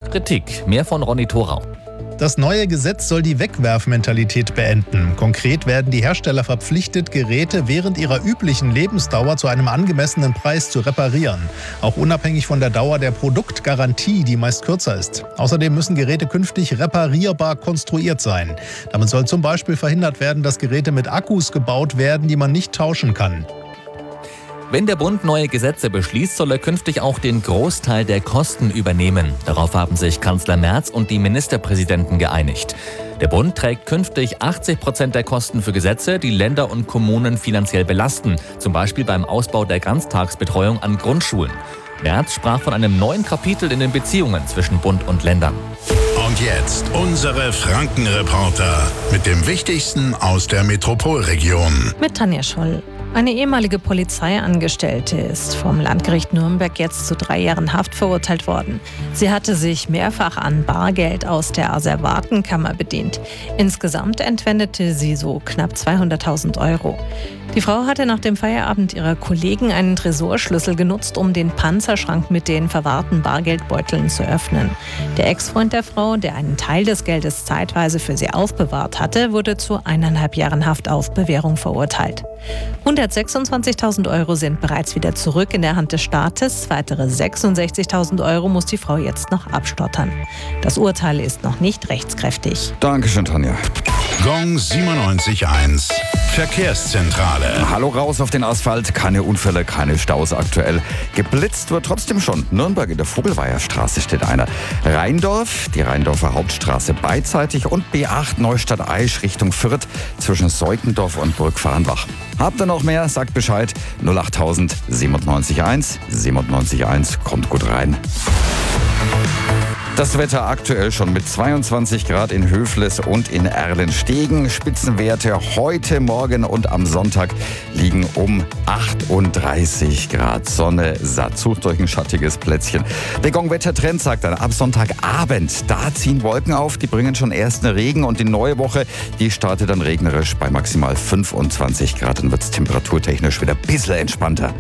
Kritik. Mehr von Ronny Thorau. Das neue Gesetz soll die Wegwerfmentalität beenden. Konkret werden die Hersteller verpflichtet, Geräte während ihrer üblichen Lebensdauer zu einem angemessenen Preis zu reparieren. Auch unabhängig von der Dauer der Produktgarantie, die meist kürzer ist. Außerdem müssen Geräte künftig reparierbar konstruiert sein. Damit soll zum Beispiel verhindert werden, dass Geräte mit Akkus gebaut werden, die man nicht tauschen kann. Wenn der Bund neue Gesetze beschließt, soll er künftig auch den Großteil der Kosten übernehmen. Darauf haben sich Kanzler Merz und die Ministerpräsidenten geeinigt. Der Bund trägt künftig 80% der Kosten für Gesetze, die Länder und Kommunen finanziell belasten. Zum Beispiel beim Ausbau der Ganztagsbetreuung an Grundschulen. Merz sprach von einem neuen Kapitel in den Beziehungen zwischen Bund und Ländern. Und jetzt unsere Franken-Reporter mit dem Wichtigsten aus der Metropolregion. Mit Tanja Scholl. Eine ehemalige Polizeiangestellte ist vom Landgericht Nürnberg jetzt zu 3 Jahren Haft verurteilt worden. Sie hatte sich mehrfach an Bargeld aus der Asservatenkammer bedient. Insgesamt entwendete sie so knapp 200.000 €. Die Frau hatte nach dem Feierabend ihrer Kollegen einen Tresorschlüssel genutzt, um den Panzerschrank mit den verwahrten Bargeldbeuteln zu öffnen. Der Ex-Freund der Frau, der einen Teil des Geldes zeitweise für sie aufbewahrt hatte, wurde zu 1,5 Jahren Haft auf Bewährung verurteilt. 126.000 € sind bereits wieder zurück in der Hand des Staates. Weitere 66.000 € muss die Frau jetzt noch abstottern. Das Urteil ist noch nicht rechtskräftig. Dankeschön, Tanja. Gong 97.1 Verkehrszentrale. Hallo raus auf den Asphalt, keine Unfälle, keine Staus aktuell. Geblitzt wird trotzdem schon. Nürnberg in der Vogelweierstraße steht einer. Rheindorf, die Rheindorfer Hauptstraße beidseitig und B8 Neustadt-Aisch Richtung Fürth zwischen Seukendorf und Burgfarrenbach. Habt ihr noch mehr? Sagt Bescheid. 08000 97.1. 97.1 kommt gut rein. Das Wetter aktuell schon mit 22 Grad in Höfles und in Erlenstegen. Spitzenwerte heute, morgen und am Sonntag liegen um 38 Grad. Sonne satt. Sucht euch ein schattiges Plätzchen. Der Gong-Wettertrend sagt dann, ab Sonntagabend, da ziehen Wolken auf, die bringen schon ersten Regen und die neue Woche, die startet dann regnerisch bei maximal 25 Grad. Dann wird es temperaturtechnisch wieder ein bisschen entspannter.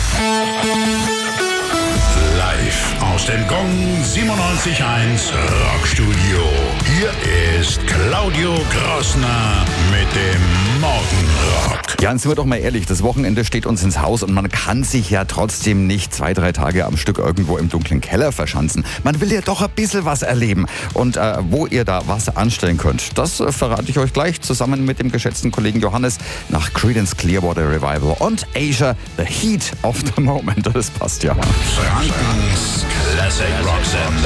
Aus dem Gong 97.1 Rockstudio. Hier ist Claudio Grossner mit dem Morgenrock. Ja, sind wir doch mal ehrlich, das Wochenende steht uns ins Haus und man kann sich ja trotzdem nicht 2-3 Tage am Stück irgendwo im dunklen Keller verschanzen. Man will ja doch ein bisschen was erleben. Und wo ihr da was anstellen könnt, das verrate ich euch gleich zusammen mit dem geschätzten Kollegen Johannes nach Creedence Clearwater Revival und Asia, The Heat of the Moment. Das passt ja. Frankens Classic Rock Sender.